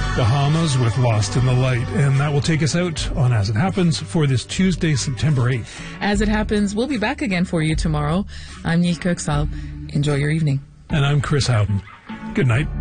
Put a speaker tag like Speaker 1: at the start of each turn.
Speaker 1: Bahamas with Lost in the Light. And that will take us out on As It Happens for this Tuesday, September 8th.
Speaker 2: As It Happens, we'll be back again for you tomorrow. I'm Nich Kirksal. Enjoy your evening.
Speaker 1: And I'm Chris Howden. Good night.